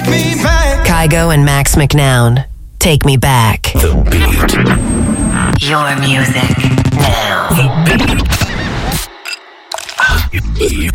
me back. Kygo and Max McNown. Take me back. The Beat. Your music now. The Beat.